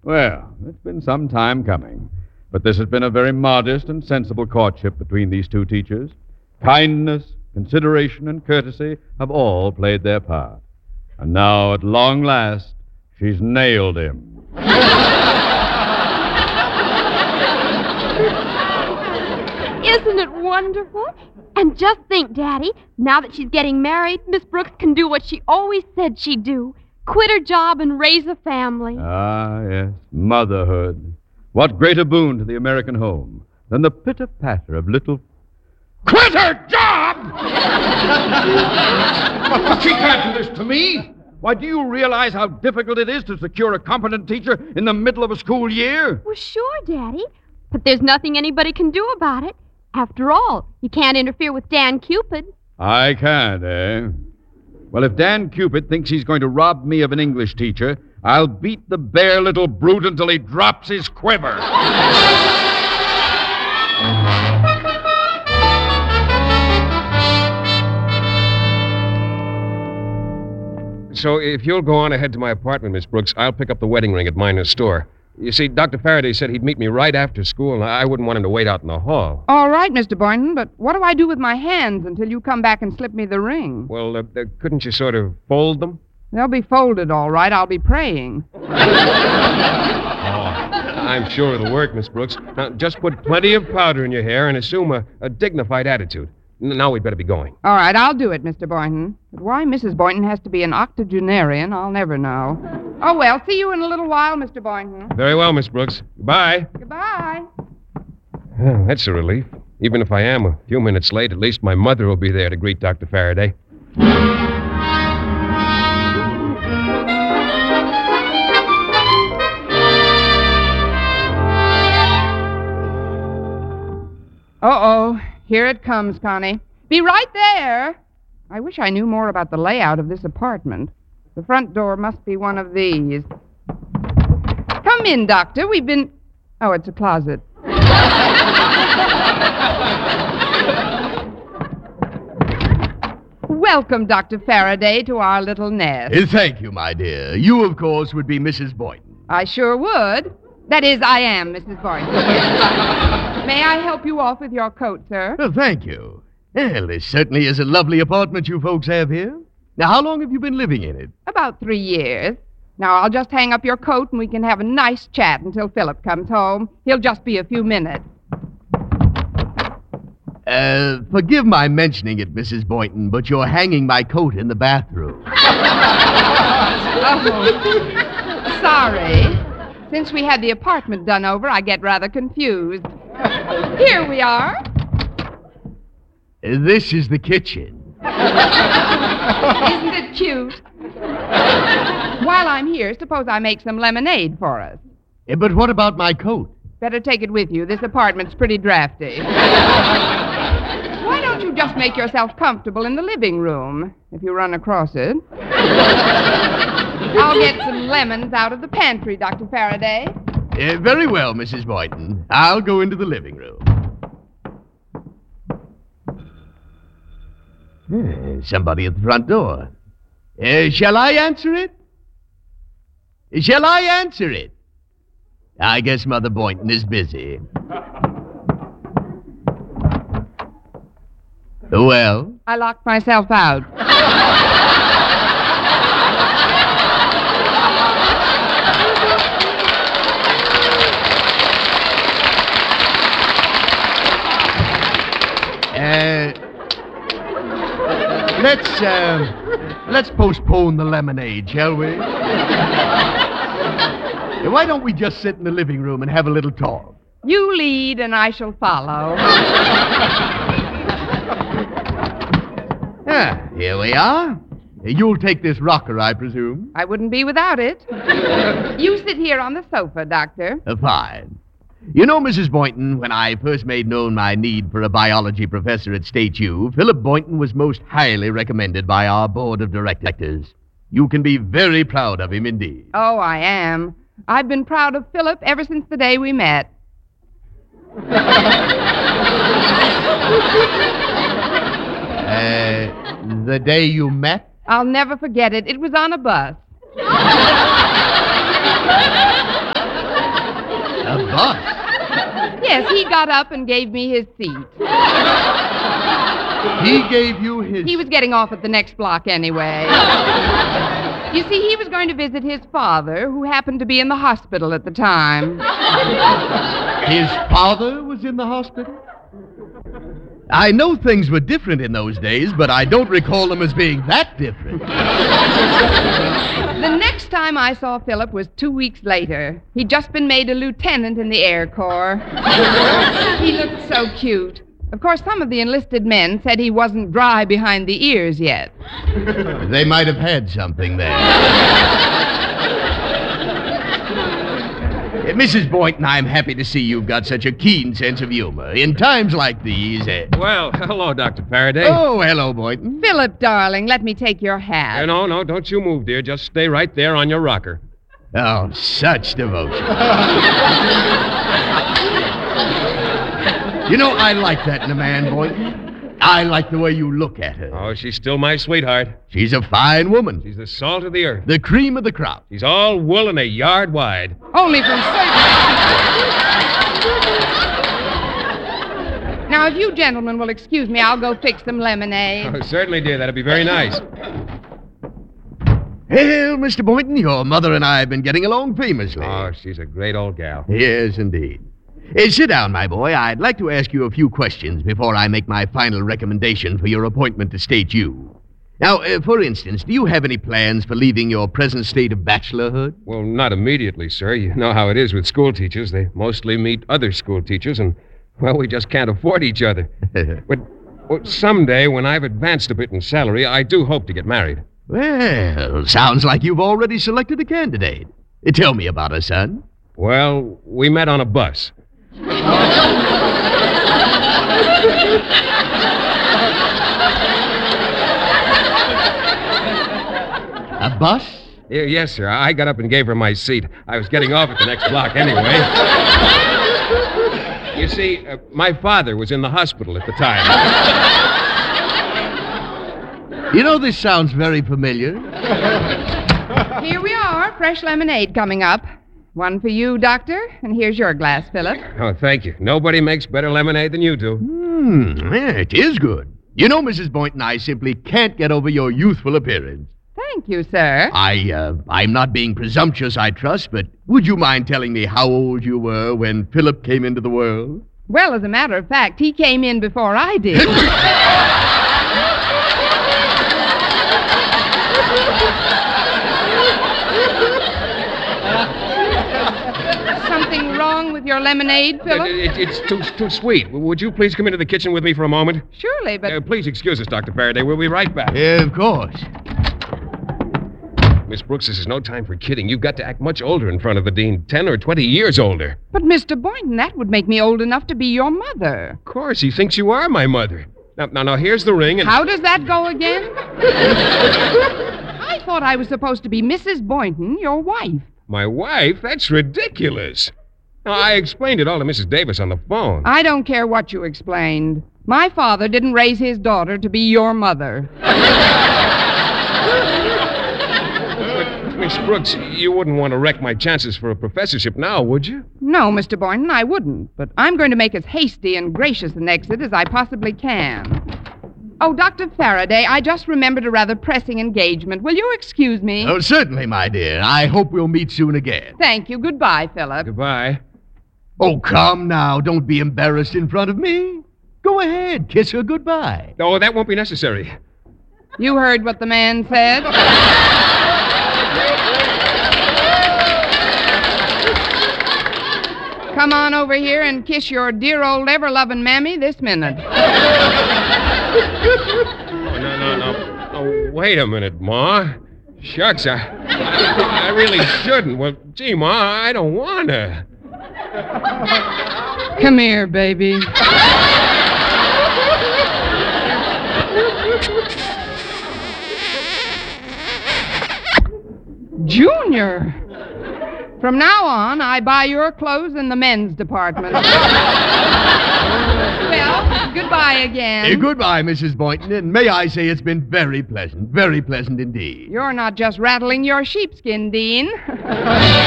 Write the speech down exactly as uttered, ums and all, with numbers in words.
Well, it's been some time coming. But this has been a very modest and sensible courtship between these two teachers. Kindness, consideration, and courtesy have all played their part. And now, at long last, she's nailed him. Isn't it wonderful? And just think, Daddy, now that she's getting married, Miss Brooks can do what she always said she'd do. Quit her job and raise a family. Ah, yes, motherhood. What greater boon to the American home than the pitter-patter of little... Quit her job! But she can't do this to me. Why, do you realize how difficult it is to secure a competent teacher in the middle of a school year? Well, sure, Daddy. But there's nothing anybody can do about it. After all, you can't interfere with Dan Cupid. I can't, eh? Well, if Dan Cupid thinks he's going to rob me of an English teacher, I'll beat the bare little brute until he drops his quiver. So if you'll go on ahead to my apartment, Miss Brooks, I'll pick up the wedding ring at Miner's store. You see, Doctor Faraday said he'd meet me right after school, and I wouldn't want him to wait out in the hall. All right, Mister Boynton, but what do I do with my hands until you come back and slip me the ring? Well, uh, uh, couldn't you sort of fold them? They'll be folded, all right. I'll be praying. Oh, I'm sure it'll work, Miss Brooks. Now, just put plenty of powder in your hair and assume a, a dignified attitude. Now we'd better be going. All right, I'll do it, Mister Boynton. But why Missus Boynton has to be an octogenarian, I'll never know. Oh, well, see you in a little while, Mister Boynton. Very well, Miss Brooks. Goodbye. Goodbye. Well, that's a relief. Even if I am a few minutes late, at least my mother will be there to greet Doctor Faraday. Uh-oh. Here it comes, Connie. Be right there. I wish I knew more about the layout of this apartment. The front door must be one of these. Come in, Doctor. We've been... Oh, it's a closet. Welcome, Doctor Faraday, to our little nest. Uh, thank you, my dear. You, of course, would be Missus Boynton. I sure would. That is, I am Missus Boynton. May I help you off with your coat, sir? Oh, thank you. Well, this certainly is a lovely apartment you folks have here. Now, how long have you been living in it? About three years. Now, I'll just hang up your coat and we can have a nice chat until Philip comes home. He'll just be a few minutes. Uh, forgive my mentioning it, Missus Boynton, but you're hanging my coat in the bathroom. Oh, sorry. Since we had the apartment done over, I get rather confused. Here we are. Uh, this is the kitchen. Isn't it cute? While I'm here, suppose I make some lemonade for us. Uh, but what about my coat? Better take it with you. This apartment's pretty drafty. Why don't you just make yourself comfortable in the living room, if you run across it? I'll get some lemons out of the pantry, Doctor Faraday. Uh, very well, Missus Boynton. I'll go into the living room. Uh, somebody at the front door. Uh, shall I answer it? Shall I answer it? I guess Mother Boynton is busy. Well? I locked myself out. Uh, let's, uh, let's postpone the lemonade, shall we? Why don't we just sit in the living room and have a little talk? You lead and I shall follow. Ah, here we are. You'll take this rocker, I presume? I wouldn't be without it. You sit here on the sofa, Doctor. Uh, fine. You know, Missus Boynton, when I first made known my need for a biology professor at State U, Philip Boynton was most highly recommended by our board of directors. You can be very proud of him indeed. Oh, I am. I've been proud of Philip ever since the day we met. uh, the day you met? I'll never forget it. It was on a bus. Yes, he got up and gave me his seat. He gave you his... He was getting off at the next block anyway. You see, he was going to visit his father, who happened to be in the hospital at the time. His father was in the hospital? I know things were different in those days, but I don't recall them as being that different. The next time I saw Philip was two weeks later. He'd just been made a lieutenant in the Air Corps. He looked so cute. Of course, some of the enlisted men said he wasn't dry behind the ears yet. They might have had something there. Uh, Missus Boynton, I'm happy to see you've got such a keen sense of humor. In times like these... Uh... Well, hello, Doctor Faraday. Oh, hello, Boynton. Philip, darling, let me take your hat. Uh, no, no, don't you move, dear. Just stay right there on your rocker. Oh, such devotion. You know, I like that in a man, Boynton. I like the way you look at her. Oh, she's still my sweetheart. She's a fine woman. She's the salt of the earth. The cream of the crop. She's all wool and a yard wide. Only from service. Now, if you gentlemen will excuse me, I'll go fix some lemonade. Oh, certainly, dear. That'd be very nice. Well, Mister Boynton, your mother and I have been getting along famously. Oh, she's a great old gal. Yes, indeed. Uh, sit down, my boy. I'd like to ask you a few questions before I make my final recommendation for your appointment to State U. Now, uh, for instance, do you have any plans for leaving your present state of bachelorhood? Well, not immediately, sir. You know how it is with school teachers. They mostly meet other school teachers, and, well, we just can't afford each other. But well, someday, when I've advanced a bit in salary, I do hope to get married. Well, sounds like you've already selected a candidate. Uh, tell me about her, son. Well, we met on a bus. A bus? Yeah, yes, sir. I got up and gave her my seat. I was getting off at the next block anyway. You see, uh, my father was in the hospital at the time. You know, this sounds very familiar. Here we are, fresh lemonade coming up. One for you, Doctor, and here's your glass, Philip. Oh, thank you. Nobody makes better lemonade than you do. Hmm, yeah, it is good. You know, Missus Boynton, I simply can't get over your youthful appearance. Thank you, sir. I, uh, I'm not being presumptuous, I trust, but would you mind telling me how old you were when Philip came into the world? Well, as a matter of fact, he came in before I did. Something wrong with your lemonade, Philip? It, it, it's too, too sweet. Would you please come into the kitchen with me for a moment? Surely, but... Uh, please excuse us, Doctor Faraday. We'll be right back. Yeah, of course. Miss Brooks, this is no time for kidding. You've got to act much older in front of the dean. Ten or twenty years older. But, Mister Boynton, that would make me old enough to be your mother. Of course, he thinks you are my mother. Now, now, now here's the ring and... How does that go again? I thought I was supposed to be Missus Boynton, your wife. My wife? That's ridiculous. Now, I explained it all to Missus Davis on the phone. I don't care what you explained. My father didn't raise his daughter to be your mother. But, Miss Brooks, you wouldn't want to wreck my chances for a professorship now, would you? No, Mister Boynton, I wouldn't. But I'm going to make as hasty and gracious an exit as I possibly can. Oh, Doctor Faraday, I just remembered a rather pressing engagement. Will you excuse me? Oh, certainly, my dear. I hope we'll meet soon again. Thank you. Goodbye, Philip. Goodbye. Oh, come now. Don't be embarrassed in front of me. Go ahead. Kiss her goodbye. Oh, that won't be necessary. You heard what the man said. Come on over here and kiss your dear old ever-loving mammy this minute. Oh, no, no, no. Oh, wait a minute, Ma. Shucks, I, I, I really shouldn't. Well, gee, Ma, I don't want to. Come here, baby. Junior. From now on, I buy your clothes in the men's department. Well, goodbye again. Uh, goodbye, Missus Boynton, and may I say it's been very pleasant, very pleasant indeed. You're not just rattling your sheepskin, Dean.